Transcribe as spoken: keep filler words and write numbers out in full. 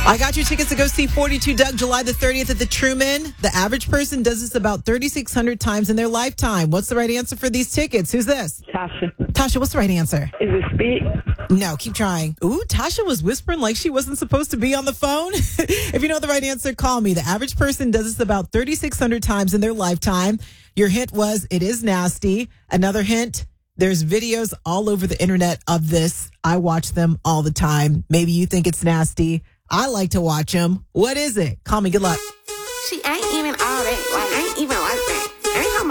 I got your tickets to go see forty-two Doug July the thirtieth at the Truman. The average person does this about thirty-six hundred times in their lifetime. What's the right answer for these tickets? Who's this? Tasha. Tasha, what's the right answer? Is it spit? No, keep trying. Ooh, Tasha was whispering like she wasn't supposed to be on the phone. If you know the right answer, call me. The average person does this about thirty-six hundred times in their lifetime. Your hint was it is nasty. Another hint, there's videos all over the internet of this. I watch them all the time. Maybe you think it's nasty. I like to watch them. What is it? Call me. Good luck. She ain't even all that. Like, ain't even like that.